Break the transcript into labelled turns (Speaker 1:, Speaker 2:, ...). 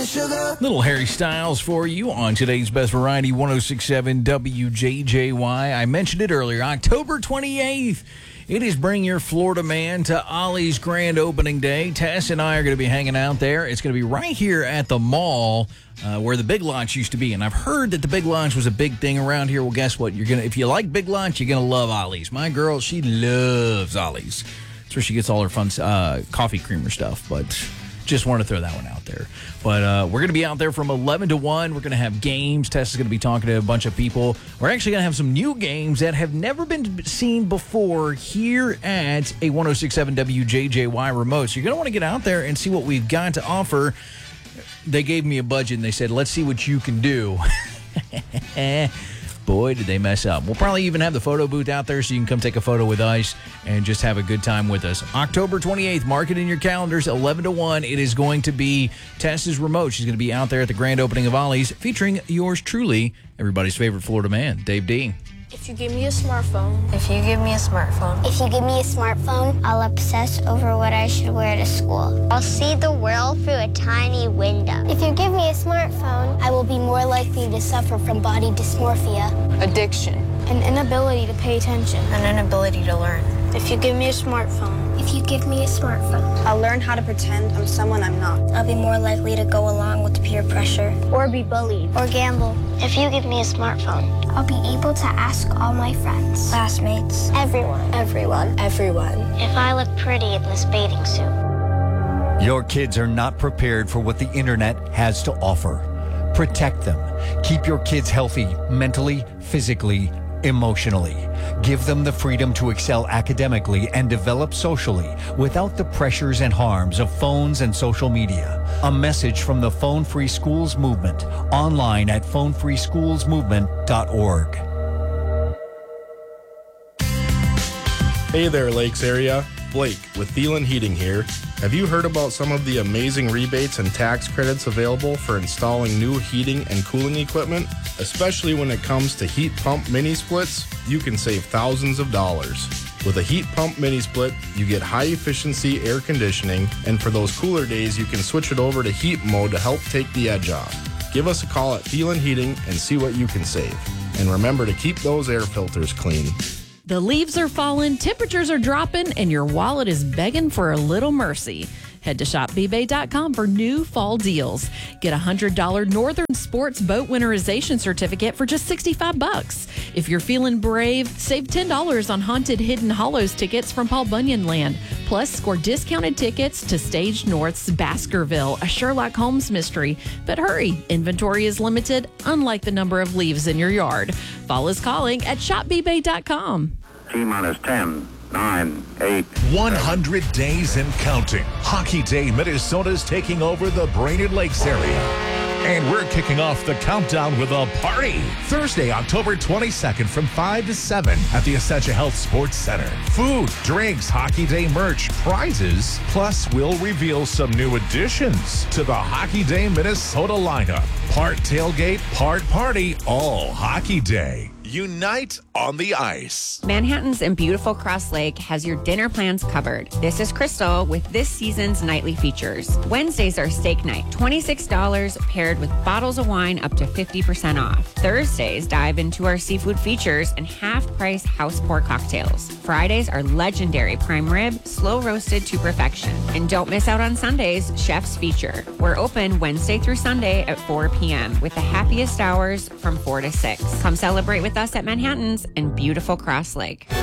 Speaker 1: sugar.
Speaker 2: Little Harry Styles for you on today's Best Variety 106.7 WJJY. I mentioned it earlier, October 28th. It is Bring Your Florida Man to Ollie's grand opening day. Tess and I are going to be hanging out there. It's going to be right here at the mall where the Big Lots used to be. And I've heard that the Big Lots was a big thing around here. Well, guess what? If you like Big Lots, you're going to love Ollie's. My girl, she loves Ollie's. That's where she gets all her fun coffee creamer stuff. But just want to throw that one out there. But we're going to be out there from 11 to 1. We're going to have games. Tess is going to be talking to a bunch of people. We're actually going to have some new games that have never been seen before here at a 106.7 WJJY remote. So you're going to want to get out there and see what we've got to offer. They gave me a budget, and they said, let's see what you can do. Boy, did they mess up. We'll probably even have the photo booth out there so you can come take a photo with us and just have a good time with us. October 28th, mark it in your calendars, 11 to 1. It is going to be Tess's remote. She's going to be out there at the grand opening of Ollie's, featuring yours truly, everybody's favorite Florida man, Dave D.
Speaker 3: If you give me a smartphone.
Speaker 4: If you give me a smartphone.
Speaker 5: If you give me a smartphone, I'll obsess over what I should wear to school. I'll see the world through a tiny window. If you give me a smartphone, I will be more likely to suffer from body dysmorphia,
Speaker 3: Addiction.
Speaker 5: an inability to pay attention.
Speaker 4: An inability to learn.
Speaker 3: If you give me a smartphone.
Speaker 5: If you give me a smartphone,
Speaker 3: I'll learn how to pretend I'm someone I'm not.
Speaker 5: I'll be more likely to go along with peer pressure,
Speaker 3: Or be bullied.
Speaker 5: or gamble. If you give me a smartphone, I'll be able to ask all my friends, classmates, everyone, if I look pretty in this bathing suit.
Speaker 6: Your kids are not prepared for what the internet has to offer. Protect them. Keep your kids healthy mentally, physically, emotionally. Give them the freedom to excel academically and develop socially without the pressures and harms of phones and social media. A message from the Phone Free Schools Movement, online at phonefreeschoolsmovement.org.
Speaker 7: Hey there, Lakes area. Blake with Thielen Heating here. Have you heard about some of the amazing rebates and tax credits available for installing new heating and cooling equipment? Especially when it comes to heat pump mini splits, you can save thousands of dollars. With a heat pump mini split, you get high efficiency air conditioning, and for those cooler days, you can switch it over to heat mode to help take the edge off. Give us a call at Thielen Heating and see what you can save. And remember to keep those air filters clean.
Speaker 8: The leaves are falling, temperatures are dropping, and your wallet is begging for a little mercy. Head to shopbbay.com for new fall deals. Get a $100 Northern Sports Boat Winterization Certificate for just $65. If you're feeling brave, save $10 on Haunted Hidden Hollows tickets from Paul Bunyan Land. Plus, score discounted tickets to Stage North's Baskerville, a Sherlock Holmes mystery. But hurry, inventory is limited, unlike the number of leaves in your yard. Fall is calling at shopbbay.com.
Speaker 9: T-minus 10, 9, 8.
Speaker 10: 100 days and counting. Hockey Day Minnesota's taking over the Brainerd Lakes area. And we're kicking off the countdown with a party. Thursday, October 22nd from 5 to 7 at the Essentia Health Sports Center. Food, drinks, Hockey Day merch, prizes. Plus, we'll reveal some new additions to the Hockey Day Minnesota lineup. Part tailgate, part party, all Hockey Day. Unite on the ice.
Speaker 11: Manhattan's in beautiful Cross Lake has your dinner plans covered. This is Crystal with this season's nightly features. Wednesdays are steak night, $26 paired with bottles of wine up to 50% off. Thursdays dive into our seafood features and half-price house pour cocktails. Fridays are legendary prime rib, slow roasted to perfection. And don't miss out on Sundays, Chef's Feature. We're open Wednesday through Sunday at 4 p.m. with the happiest hours from 4 to 6. Come celebrate with us at Manhattan's in beautiful Cross Lake.